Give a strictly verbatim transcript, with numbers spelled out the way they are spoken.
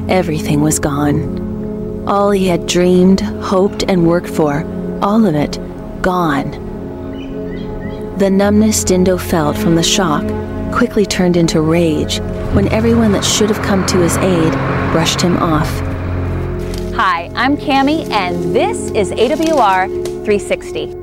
Everything was gone. All he had dreamed, hoped, and worked for, all of it, gone. The numbness Dindo felt from the shock quickly turned into rage when everyone that should have come to his aid brushed him off. Hi, I'm Cammie, and this is A W R three sixty.